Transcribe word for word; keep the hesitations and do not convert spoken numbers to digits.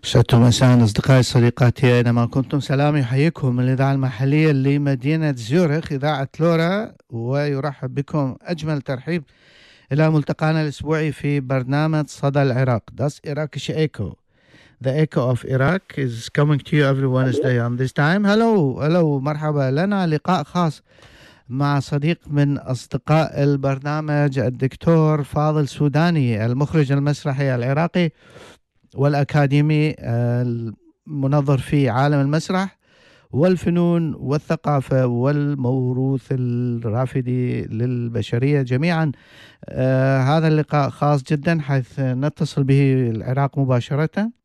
شتو مساء أصدقائي صديقاتي أينما كنتم، سلامي يحييكم من الإذاعة المحلية لمدينة زيورخ إذاعة لورا، ويرحب بكم أجمل ترحيب إلى ملتقانا الأسبوعي في برنامج صدى العراق. Das Irakische Echo. The Echo of Iraq is coming to you every Wednesday on this time. Hello, hello, مرحبا. لنا لقاء خاص مع صديق من أصدقاء البرنامج، الدكتور فاضل سوداني، المخرج المسرحي العراقي والأكاديمي، المنظر في عالم المسرح والفنون والثقافة والموروث الرافدي للبشرية جميعا. آه هذا اللقاء خاص جدا حيث نتصل به العراق مباشرة